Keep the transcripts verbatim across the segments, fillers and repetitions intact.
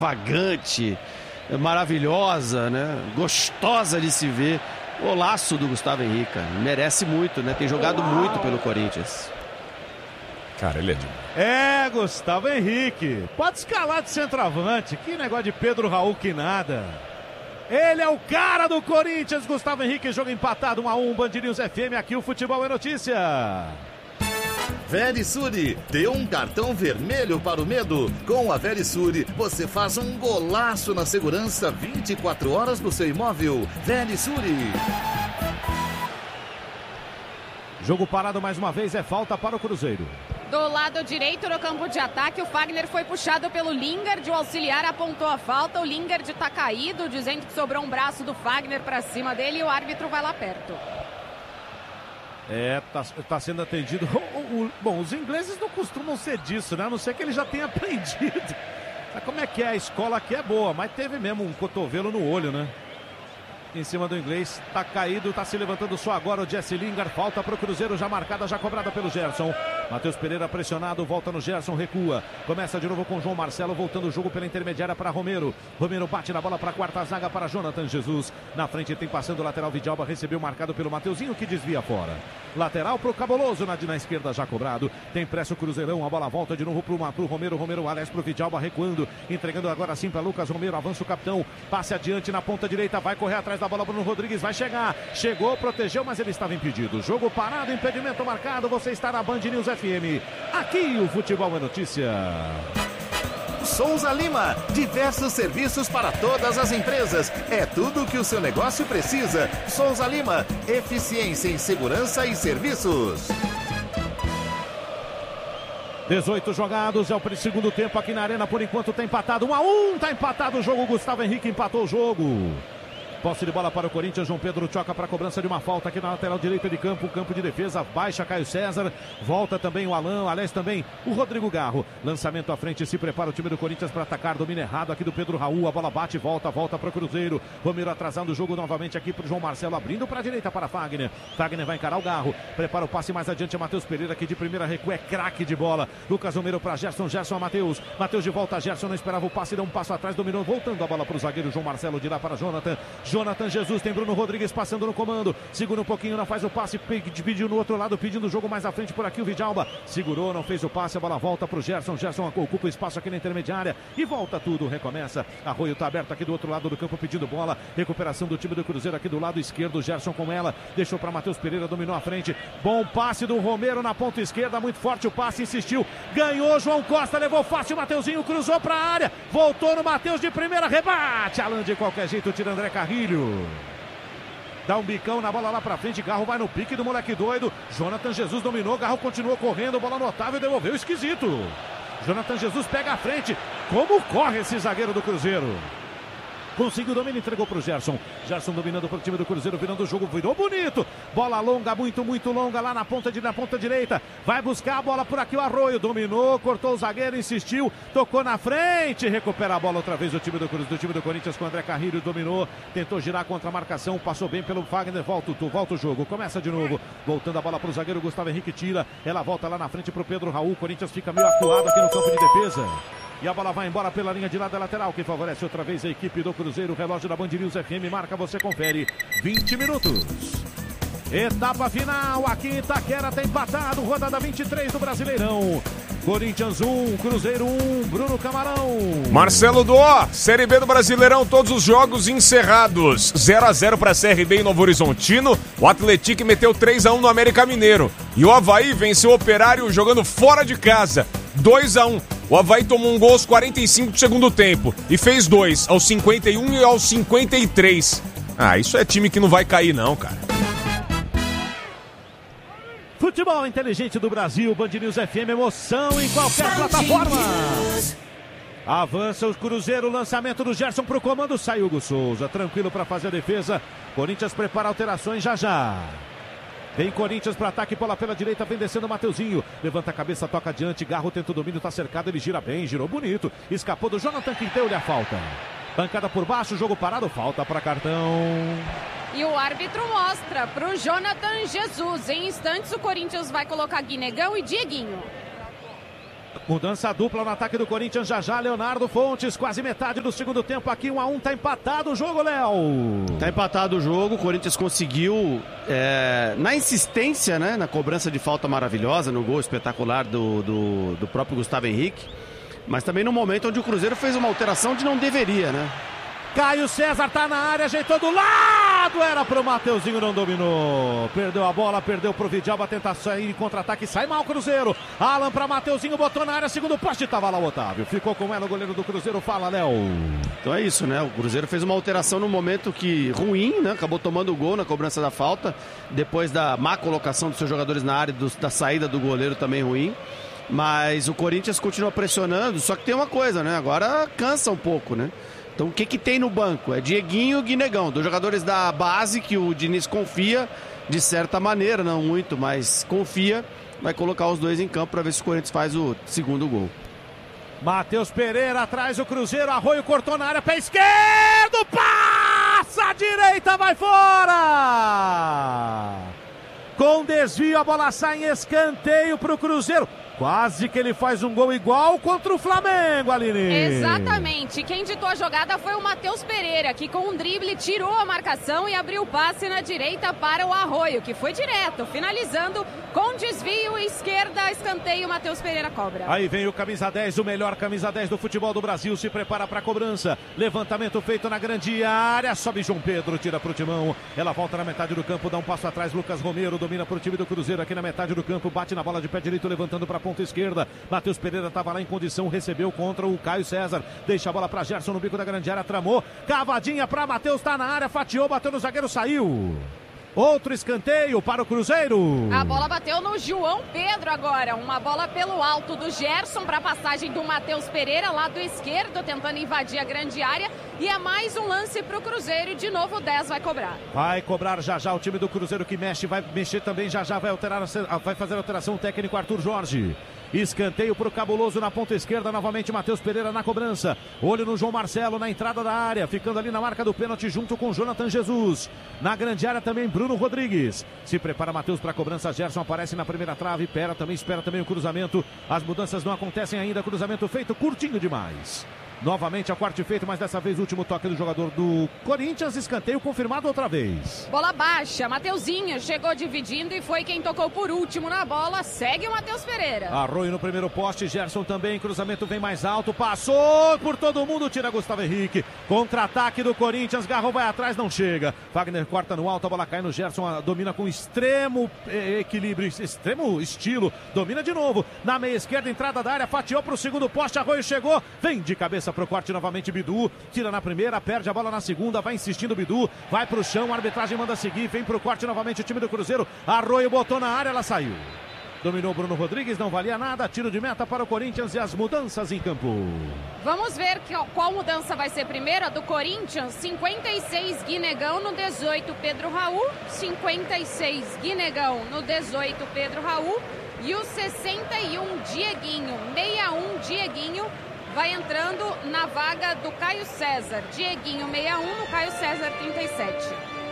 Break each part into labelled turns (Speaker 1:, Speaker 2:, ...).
Speaker 1: Vagante, maravilhosa, né? Gostosa de se ver. O laço do Gustavo Henrique, cara. Merece muito, né? Tem jogado muito pelo Corinthians.
Speaker 2: Cara, ele é de...
Speaker 3: É, Gustavo Henrique. Pode escalar de centroavante. Que negócio de Pedro Raul que nada. Ele é o cara do Corinthians, Gustavo Henrique. Jogo empatado, um a um, Band News F M. Aqui o Futebol é Notícia.
Speaker 4: Verisure, dê um cartão vermelho para o medo. Com a Verisure, você faz um golaço na segurança vinte e quatro horas do seu imóvel. Verisure.
Speaker 3: Jogo parado mais uma vez, é falta para o Cruzeiro.
Speaker 5: Do lado direito no campo de ataque, o Fagner foi puxado pelo Lingard, o auxiliar apontou a falta, o Lingard está caído, dizendo que sobrou um braço do Fagner para cima dele e o árbitro vai lá perto.
Speaker 3: É, tá, tá sendo atendido. O, o, bom, os ingleses não costumam ser disso, né? A não ser que ele já tenha aprendido. Sabe como é que é? A escola aqui é boa, mas teve mesmo um cotovelo no olho, né? Em cima do inglês, tá caído, tá se levantando só agora o Jesse Lingard, falta pro Cruzeiro, já marcada, já cobrada pelo Gerson. Matheus Pereira pressionado, volta no Gerson, recua, começa de novo com João Marcelo, voltando o jogo pela intermediária para Romero. Romero bate na bola para a quarta zaga para Jonathan Jesus. Na frente tem passando o lateral, Vidalba recebeu marcado pelo Mateuzinho, que desvia fora. Lateral pro Cabuloso, na, na esquerda já cobrado, tem pressa o Cruzeirão, a bola volta de novo pro, pro Romero, Romero, aliás pro Vidalba recuando, entregando agora sim para Lucas Romero, avança o capitão, passe adiante na ponta direita, vai correr atrás da bola, Bruno Rodrigues vai chegar, chegou, protegeu, mas ele estava impedido. Jogo parado, impedimento marcado, você está na Band News F M. Aqui o Futebol é Notícia.
Speaker 4: Souza Lima, diversos serviços para todas as empresas. É tudo o que o seu negócio precisa. Souza Lima, eficiência em segurança e serviços.
Speaker 3: dezoito jogados, é o segundo tempo aqui na Arena, por enquanto está empatado, um a um, está empatado o jogo, Gustavo Henrique empatou o jogo. Posse de bola para o Corinthians, João Pedro choca para a cobrança de uma falta aqui na lateral direita de campo, campo de defesa, baixa Caio César, volta também o Alan, aliás também o Rodrigo Garro, lançamento à frente, se prepara o time do Corinthians para atacar, domínio errado aqui do Pedro Raul, a bola bate, volta, volta para o Cruzeiro, Romero atrasando o jogo novamente aqui para o João Marcelo, abrindo para a direita para Fagner, Fagner vai encarar o Garro, prepara o passe mais adiante a Matheus Pereira, que de primeira recua é craque de bola, Lucas Romero para Gerson, Gerson a Matheus, Matheus de volta, Gerson não esperava o passe, deu um passo atrás, dominou, voltando a bola para o zagueiro João Marcelo, de lá para Jonathan, Jonathan Jesus, tem Bruno Rodrigues passando no comando, segura um pouquinho, não faz o passe, pediu no outro lado, pedindo o jogo mais à frente por aqui, o Vidalba segurou, não fez o passe, a bola volta para o Gerson, Gerson ocupa o espaço aqui na intermediária e volta tudo, recomeça, Arroio está aberto aqui do outro lado do campo pedindo bola, recuperação do time do Cruzeiro aqui do lado esquerdo, Gerson com ela, deixou para Matheus Pereira, dominou a frente, bom passe do Romero na ponta esquerda, muito forte o passe, insistiu, ganhou João Costa, levou fácil, Mateuzinho cruzou para a área, voltou no Matheus de primeira, rebate, Alan de qualquer jeito, tira André Carrilho. Dá um bicão na bola lá pra frente, Garro vai no pique do moleque doido, Jonathan Jesus dominou, Garro continuou correndo, bola no Otávio, devolveu esquisito. Jonathan Jesus pega a frente, como corre esse zagueiro do Cruzeiro. Conseguiu o domínio, entregou para o Gerson. Gerson dominando para o time do Cruzeiro, virando o jogo, virou bonito. Bola longa, muito, muito longa lá na ponta, de, na ponta direita. Vai buscar a bola por aqui, o Arroio. Dominou, cortou o zagueiro, insistiu, tocou na frente. Recupera a bola outra vez o time do, do time do Corinthians com o André Carrilho. Dominou, tentou girar contra a marcação, passou bem pelo Fagner. Volta, volta o jogo, começa de novo. Voltando a bola para o zagueiro, Gustavo Henrique tira. Ela volta lá na frente para o Pedro Raul. O Corinthians fica meio acuado aqui no campo de defesa. E a bola vai embora pela linha de lado lateral, que favorece outra vez a equipe do Cruzeiro. O relógio da Band News F M marca, você confere. vinte minutos. Etapa final, aqui em Itaquera está empatado, rodada vinte e três do Brasileirão. Corinthians um, Cruzeiro um, Bruno Camarão.
Speaker 2: Marcelo Dó, Série B do Brasileirão, todos os jogos encerrados. zero a zero para C R B em Novo Horizontino. O Atlético meteu três a um no América Mineiro. E o Avaí venceu o Operário jogando fora de casa. dois a um. O Avaí tomou um gol aos quarenta e cinco do segundo tempo e fez dois aos cinquenta e um e aos cinquenta e três. Ah, isso é time que não vai cair não, cara.
Speaker 3: Futebol inteligente do Brasil, Band News F M, emoção em qualquer plataforma. Avança o Cruzeiro, lançamento do Gerson para o comando, sai Hugo Souza, tranquilo para fazer a defesa. Corinthians prepara alterações já já. Vem Corinthians para ataque, bola pela direita, vem descendo o Mateuzinho. Levanta a cabeça, toca adiante, Garro tenta o domínio, tá cercado, ele gira bem, girou bonito. Escapou do Jonathan, que deu-lhe a falta. Pancada por baixo, jogo parado, falta para cartão.
Speaker 5: E o árbitro mostra para o Jonathan Jesus. Em instantes o Corinthians vai colocar Guinegão e Dieguinho.
Speaker 3: Mudança dupla no ataque do Corinthians, já já Leonardo Fontes, quase metade do segundo tempo aqui, um a um, tá empatado o jogo, Léo.
Speaker 1: Tá empatado o jogo, o Corinthians conseguiu, é, na insistência, né, na cobrança de falta maravilhosa, no gol espetacular do, do, do próprio Gustavo Henrique, mas também no momento onde o Cruzeiro fez uma alteração de não deveria, né?
Speaker 3: Caio César tá na área, ajeitou do lado, era pro Mateuzinho, não dominou. Perdeu a bola, perdeu pro Vidalba, tenta sair em contra-ataque, sai mal o Cruzeiro. Alan pra Mateuzinho, botou na área, segundo poste, tava lá o Otávio. Ficou com ela o goleiro do Cruzeiro, fala, Léo.
Speaker 1: Então é isso, né? O Cruzeiro fez uma alteração no momento que ruim, né? Acabou tomando o gol na cobrança da falta, depois da má colocação dos seus jogadores na área, do, da saída do goleiro também ruim. Mas o Corinthians continua pressionando, só que tem uma coisa, né? Agora cansa um pouco, né? Então o que que tem no banco? É Dieguinho e Guinegão, dos jogadores da base que o Diniz confia, de certa maneira, não muito, mas confia, vai colocar os dois em campo para ver se o Corinthians faz o segundo gol.
Speaker 3: Matheus Pereira atrás do Cruzeiro, Arroio cortou na área, pé esquerdo, passa a direita, vai fora! Com desvio a bola sai em escanteio para o Cruzeiro. Quase que ele faz um gol igual contra o Flamengo, Aline.
Speaker 5: Exatamente. Quem ditou a jogada foi o Matheus Pereira, que com um drible tirou a marcação e abriu o passe na direita para o Arroio, que foi direto, finalizando com desvio esquerda, escanteio, Matheus Pereira cobra.
Speaker 3: Aí vem o camisa dez, o melhor camisa dez do futebol do Brasil, se prepara para a cobrança. Levantamento feito na grande área, sobe João Pedro, tira para o Timão. Ela volta na metade do campo, dá um passo atrás, Lucas Romero domina para o time do Cruzeiro aqui na metade do campo, bate na bola de pé direito, levantando para a ponta esquerda. Matheus Pereira estava lá em condição, recebeu contra o Caio César, deixa a bola para Gerson no bico da grande área, tramou, cavadinha para Matheus, tá na área, fatiou, bateu no zagueiro, saiu. Outro escanteio para o Cruzeiro.
Speaker 5: A bola bateu no João Pedro agora. Uma bola pelo alto do Gerson para a passagem do Matheus Pereira, lado esquerdo, tentando invadir a grande área. E é mais um lance para o Cruzeiro. E de novo o dez vai cobrar.
Speaker 3: Vai cobrar já já o time do Cruzeiro que mexe. Vai mexer também já já. Vai, alterar, vai fazer a alteração o técnico Arthur Jorge. Escanteio para o Cabuloso na ponta esquerda. Novamente Matheus Pereira na cobrança. Olho no João Marcelo na entrada da área. Ficando ali na marca do pênalti junto com Jonathan Jesus. Na grande área também Bruno Rodrigues. Se prepara Matheus para a cobrança. Gerson aparece na primeira trave. Pera também, espera também o cruzamento. As mudanças não acontecem ainda. Cruzamento feito curtinho demais. Novamente a quarta feito, mas dessa vez o último toque do jogador do Corinthians. Escanteio confirmado outra vez.
Speaker 5: Bola baixa, Mateuzinho chegou dividindo e foi quem tocou por último na bola. Segue o Matheus Pereira.
Speaker 3: Arroio no primeiro poste, Gerson também. Cruzamento vem mais alto, passou por todo mundo, tira Gustavo Henrique. Contra-ataque do Corinthians, Garro vai atrás, não chega. Wagner corta no alto, a bola cai no Gerson, domina com extremo equilíbrio, extremo estilo. Domina de novo, na meia esquerda, entrada da área, fatiou para o segundo poste, Arroio chegou, vem de cabeça pro corte novamente Bidu, tira na primeira, perde a bola na segunda, vai insistindo Bidu, vai pro chão, a arbitragem manda seguir, vem pro corte novamente o time do Cruzeiro, Arroio botou na área, ela saiu. Dominou Bruno Rodrigues, não valia nada, tiro de meta para o Corinthians e as mudanças em campo.
Speaker 5: Vamos ver que, qual mudança vai ser primeiro, a do Corinthians, cinquenta e seis Guinegão, no dezoito Pedro Raul, cinquenta e seis Guinegão, no dezoito Pedro Raul e o sessenta e um Dieguinho, sessenta e um Dieguinho, vai entrando na vaga do Caio César. Dieguinho sessenta e um, no Caio César trinta e sete.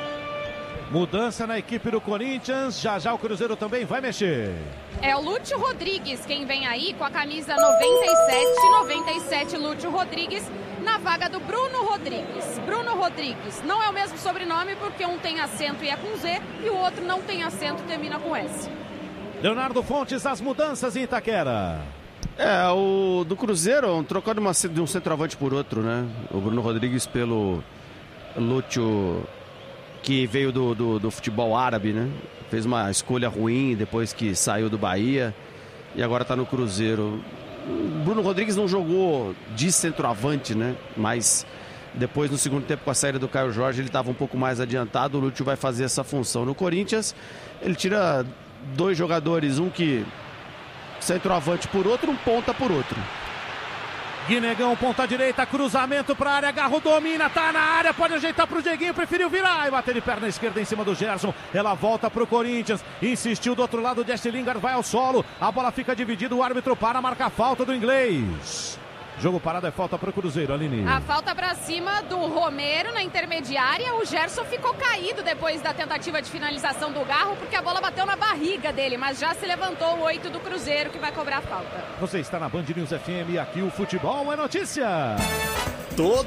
Speaker 3: Mudança na equipe do Corinthians, já já o Cruzeiro também vai mexer.
Speaker 5: É o Lúcio Rodrigues quem vem aí com a camisa noventa e sete, noventa e sete Lúcio Rodrigues, na vaga do Bruno Rodrigues. Bruno Rodrigues não é o mesmo sobrenome porque um tem acento e é com Z e o outro não tem acento e termina com S.
Speaker 3: Leonardo Fontes, as mudanças em Itaquera.
Speaker 1: É, o do Cruzeiro, um trocado de, uma, de um centroavante por outro, né? O Bruno Rodrigues pelo Lúcio, que veio do, do, do futebol árabe, né? Fez uma escolha ruim depois que saiu do Bahia e agora tá no Cruzeiro. O Bruno Rodrigues não jogou de centroavante, né? Mas depois, no segundo tempo, com a saída do Caio Jorge, ele estava um pouco mais adiantado. O Lúcio vai fazer essa função. No Corinthians, ele tira dois jogadores, um que centroavante por outro, um ponta por outro.
Speaker 3: Guinegão, ponta direita, cruzamento para a área, Garro domina, tá na área, pode ajeitar pro Dieguinho, preferiu virar e bater de perna esquerda em cima do Gerson. Ela volta pro Corinthians, insistiu do outro lado, Jesse Lingard vai ao solo, a bola fica dividida, o árbitro para marcar falta do inglês. Jogo parado, é falta para o Cruzeiro, Aline.
Speaker 5: A falta para cima do Romero na intermediária. O Gerson ficou caído depois da tentativa de finalização do Garro, porque a bola bateu na barriga dele, mas já se levantou o oito do Cruzeiro, que vai cobrar a falta.
Speaker 3: Você está na Band News F M e aqui o futebol é notícia.
Speaker 4: Todo